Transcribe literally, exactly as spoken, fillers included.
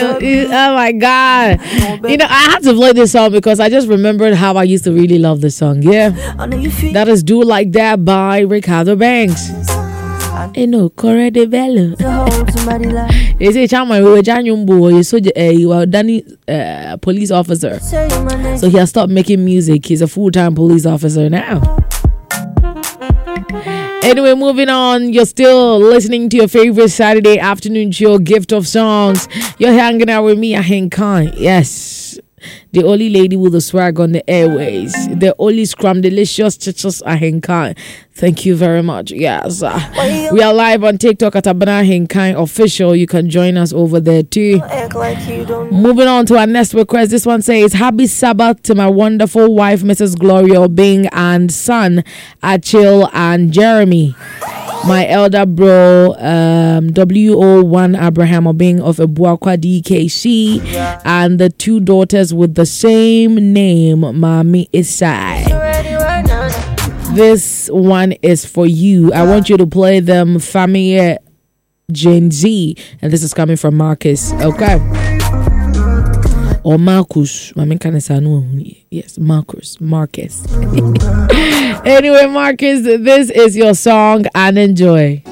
Oh my God. You know, I had to play this song because I just remembered how I used to really love this song. Yeah. That is Do Like That by Ricardo Banks. You know, Corre de Bello. They say, Chama, we were Janyumbo, you so you are Danny uh, police officer. So he has stopped making music. He's a full-time police officer now. Anyway, moving on. You're still listening to your favorite Saturday afternoon show, Gift of Songs. You're hanging out with me, Ahen Khan. Yes, the only lady with the swag on the airways. The only scrum delicious chichos Ahen Khan. Thank you very much. Yes, uh, we are live on TikTok at Abana Ahen Khan Official. You can join us over there too. Moving on to our next request. This one says, Happy Sabbath to my wonderful wife, Missus Gloria Bing, and son, Achille and Jeremy. My elder bro, um, W O one Abraham Obing of Ebuakwa D K C, and the two daughters with the same name, Mami Isai. This one is for you. I want you to play them Famille Gen Z, and this is coming from Marcus. Okay. Or Marcus. I mean, can I say no? Yes, Marcus. Marcus. Anyway, Marcus, this is your song and enjoy.